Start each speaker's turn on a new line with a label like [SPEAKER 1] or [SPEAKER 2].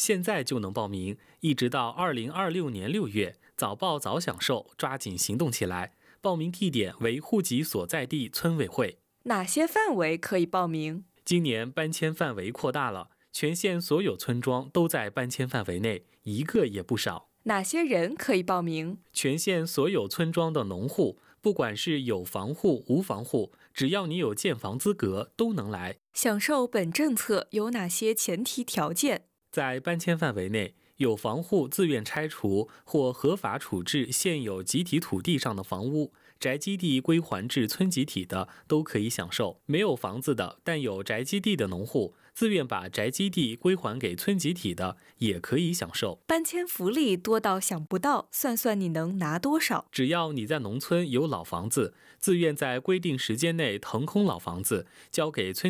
[SPEAKER 1] 现在就能报名，一直到2026年6月，早报早享受，抓紧行动起来。报名地点为户籍所在地村委会。
[SPEAKER 2] 哪些范围可以报名？
[SPEAKER 1] 今年搬迁范围扩大了，全县所有村庄都在搬迁范围内，一个也不少。
[SPEAKER 2] 哪些人可以报名？
[SPEAKER 1] 全县所有村庄的农户，不管是有房户无房户，只要你有建房资格，都能来。
[SPEAKER 2] 享受本政策有哪些前提条件？
[SPEAKER 1] 在搬迁范围内，有房户自愿拆除或合法处置现有集体土地上的房屋，宅基地归还至村集体的都可以享受。没有房子的但有宅基地的农户，自愿把宅基地归还给村集体的也可以享受。
[SPEAKER 2] 搬迁福利多到想不到，算算你能拿多少？
[SPEAKER 1] 只要你在农村有老房子，自愿在规定时间内腾空老房子，交给村